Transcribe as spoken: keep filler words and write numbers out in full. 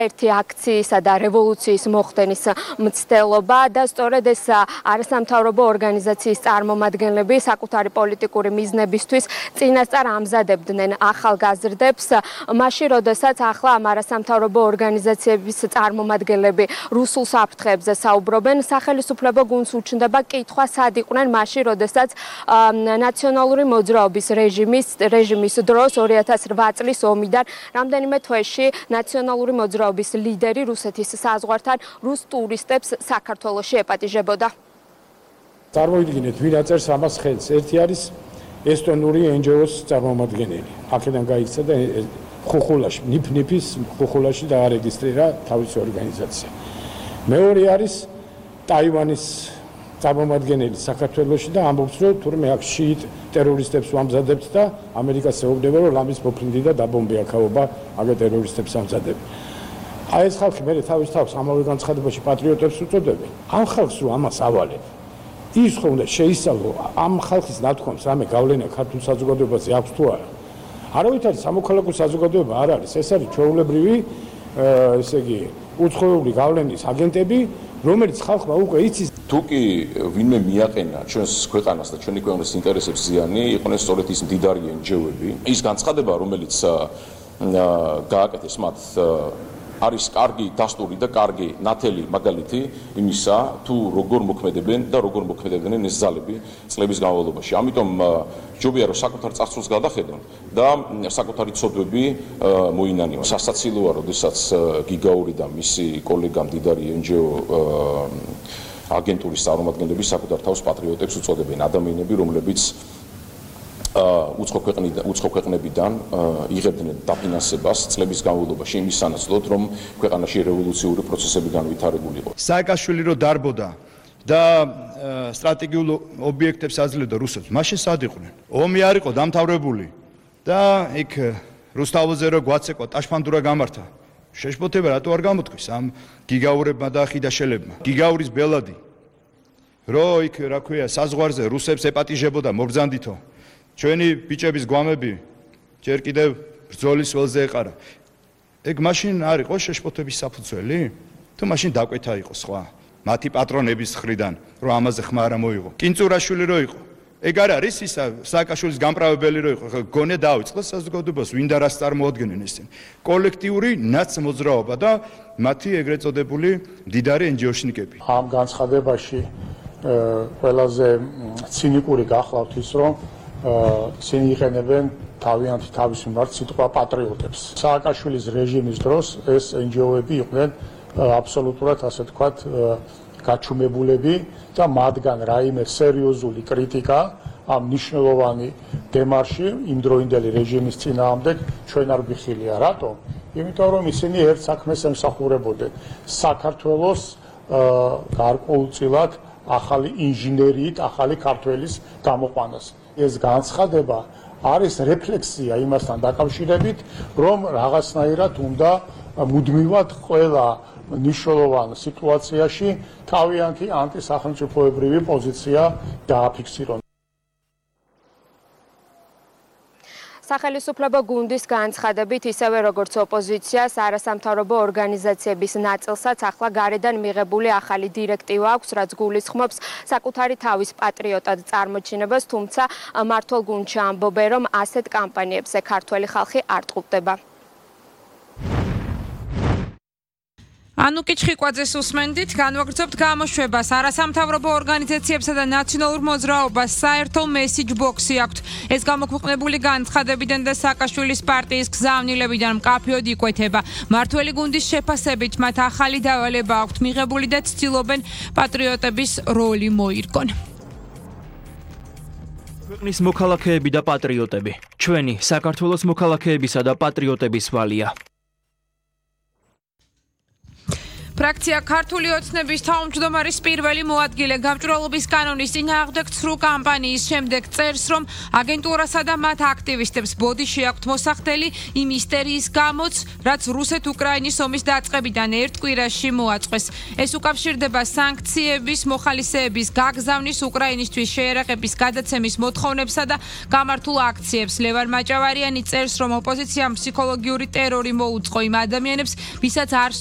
ერთი აქციისა და რევოლუციის მოხდენის მცდელობა და სწორედ ეს არასამთავრობო ორგანიზაციის წარმომადგენლები საკუთარი პოლიტიკური მიზნებისთვის წინასწარ ამზადებდნენ ახალგაზრდებს, მაშინ როდესაც ახლა ამ არასამთავრობო ორგანიზაციების წარმომადგენლები რუსულ საფრთხეებზე საუბრობენ, სახელმწიფო გუნდს უჩნდება კითხვა სად იყვნენ მაშინ, როდესაც ნაციონალური მოძრაობის რეჟიმის რეჟიმის დროს ორი ათას რვა წლის ომიდან რამდენიმე თვეში ნაციონალური მოძრაობის ლიდერი რუსეთის საზღვართან რუს ტურისტებს საქართველოში ეპატიჟებოდა. წარმოიდგინეთ, ვინ აწერს ამას ხელს. ერთი არის ესტონური εν ჯი ოს წარმომადგენელი. აქედან გაიქცა და ხუხულაში, ნიფ-ნიფის ხუხულაში დაარეგისტრირა თავისი ორგანიზაცია. მეორე არის ტაივანის წარმომადგენელი საქართველოში და ამბობს, რომ თურმე აქ შიიტ ტერორისტებს ვამზადებთ და ამერიკას ეუბნება, რომ ლამის მოფლინდი და დაბომბე აქაობა აგერ ტერორისტებს ამზადებენ. აი ეს ხალხი მე თავის თავს ამავე განცხადებაში პატრიოტებს უწოდებენ. ამ ხალხს რომ ამას ავალებ, ის ხომ უნდა შეისწავლო ამ ხალხის ნათქვამს რამე გავლენა ქართულ საზოგადოებაზე აქვს თუ არა. არავითარი სამოქალაქო საზოგადოება არ არის, ეს არის ჩვეულებრივი, ესე იგი, უცხოური გავლენის აგენტები, რომელიც ხალხმა უკვე იცის. თუ კი ვინმე მიაყენა ჩვენს ქვეყანას და ჩვენი ქვეყნის ინტერესებს ზიანი, იყვნენ სწორედ ის მდიდარი εν ჯი ო-ები. ის განცხადება, რომელიც გააკეთეს მათ, არის კარგი დასტური და კარგი ნათელი მაგალითი იმისა, თუ როგორ მოქმედებენ და როგორ მოქმედებდნენ ეს ძალები წლების განმავლობაში. ამიტომ ჯობია რომ საკუთარ წარსულს გადახედონ და საკუთარი ცოდვები მოინანიონ. სასაცილოა, როდესაც გიგაური და მისი კოლეგა მდიდარი εν ჯი ო აგენტურის წარმომადგენლები საკუთარ თავს პატრიოტებს უწოდებენ, ადამიანები, რომლებიც უცხო ქვეყნებიდან იღებდნენ დაფინანსებას წლების განმავლობაში იმის სანაცვლოდ, რომ ქვეყანაში რევოლუციური პროცესები განვითარებული იყო. სააკაშვილი რო დარბოდა და სტრატეგიულ ობიექტებს აძლევდა რუსებს, მაშინ სად იყვნენ? ომი არ იყო დამთავრებული და იქ რუსთავოზე რო გვაცეკვა ტაშფანდურა გამართა. შეშფოთება რატო არ გამოთქვის ამ გიგაურებმა და ხიდაშელებმა? გიგაურის ბელადი რო იქ რა ქვია საზღვარზე რუსებს ეპატიჟებოდა მობრძანდითო. ჩვენი ბიჭების გვამები ჯერ კიდევ ბრძოლის ველზე ეყარა. ეგ მაშინ არ იყო შეშფოთების საფუძველი? თუ მაშინ დაკვეთა იყო სხვა მათი პატრონების მხრიდან, რომ ამაზე ხმა არ მოიღო. კინწურაშვილი რო იყო. ეგ არ არის ისა სააკაშვილის გამправებელი რო იყო. გონე დაიწყო საზოგადოებას, ვინ და რას წარმოადგენენ ისინი. კოლექტიური ნაცმოძრაობა და მათი ეგრეთ წოდებული მდიდარი εν ჯი ო-შნიკები. ამ განცხადებაში ყველაზე ცინიკური გახლავთ ის, რომ ისინი იყენებენ თავიანთი თავის მიმართ სიტყვა პატრიოტებს. სააკაშვილის რეჟიმის დროს ეს εν ჯი ო-ები იყვნენ აბსოლუტურად, ასე ვთქვათ, გაჩუმებულები და მათგან რაიმე სერიოზული კრიტიკა ამ მნიშვნელოვანი დემარში იმდროინდელი რეჟიმის წინააღმდეგ ჩვენ არ გვიხილია. რატომ? იმიტომ რომ ისინი ერთ საქმეს ემსახურებოდნენ, საქართველოს გარკვეულწილად ახალი ინჟინერიით, ახალი ქართველის გამოყვანას. ეს განცხადება არის რეფლექსია იმასთან დაკავშირებით, რომ რაღაცნაირად უნდა მუდმივად ყველა მნიშვნელოვან სიტუაციაში თავიანთი ანტისახელმწიფოებრივი პოზიცია დააფიქსირონ. სახელმწიფო გუნდის განცხადებით, ისევე როგორც ოპოზიციას, არასამთავრობო ორგანიზაციების ნაწილსაც ახლა გარედან მიღებული ახალი დირექტივა აქვს, რაც გულისხმობს საკუთარი თავის პატრიოტად წარმოჩინებას, თუმცა მმართველ გუნდში ამბობენ, რომ ასეთ კამპანიებზე ქართველი ხალხი არ ტყუპდება. ანუკი ჩხიკვაძეს უსმენდით, განვაგრძობთ გამოშვებას. არასამთავრობო ორგანიზაციებსა და ნაციონალურ მოძრაობას საერთო მესიჯ ბოქსი აქვთ. ეს გამოქვეყნებული განცხადებიდან და სააკაშვილის პარტიის გზავნილებიდან მკაფიოდ იკვეთება. მმართველი გუნდის შეფასებით მათ ახალი დავალება აქვთ მიღებული და ცდილობენ პატრიოტების როლი მოირგონ. ქვეყნის მოქალაქეები და პატრიოტები. ჩვენი საქართველოს მოქალაქეებისა და პატრიოტების ვალია. ფრაქცია ქართული ოცნების თავმჯდომარის პირველი მოადგილე გამჭვირვალობის კანონის წინააღმდეგ ცრუ კამპანიის შემდეგ წერს, რომ აგენტურასა და მათ აქტივისტებს ბოდიში აქვთ მოსახდელი იმ ისტერიის გამოც, რაც რუსეთ-უკრაინის ომის დაწყებიდან ერთ კვირაში მოაწყვეს. ეს უკავშირდება სანქციების მოხალისეების გაგზავნის, უკრაინისთვის შეერაყების გადაცემის მოთხოვნებსა და გამართულ აქციებს. ლევან მაჭავარიანი წერს, რომ ოპოზიციამ ფსიქოლოგიური ტერორი მოუწყო იმ ადამიანებს, ვისაც არ